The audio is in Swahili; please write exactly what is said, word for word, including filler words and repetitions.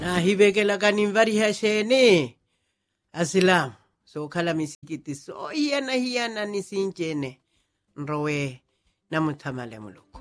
na hivekela kanimvari hashene asilamu so khala misikiti so hiyana hiyana nisinchene nrowe namuthamale muloko